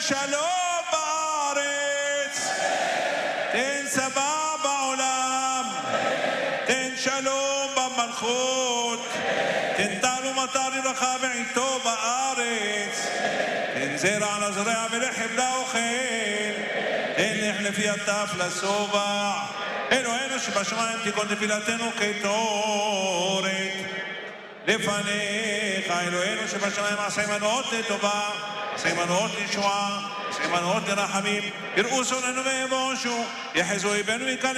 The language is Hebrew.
שלום בארץ, תן צבא בעולם, תן שלום במלכות, תן טל ומטר לברכה בעיתו בארץ, תן זרע לזרע ולחם לאוכל, תן לך לפי הטף לשובע. אלוהינו שבשמיים תיקון תפילתנו כתורת לפניך. אלוהינו שבשמיים עשה עמנו אות לטובה, עשה עמנו אות לישועה, עשה עמנו אות לרחמים. יראו שונאינו ויבושו, יחזו איבנו מכאן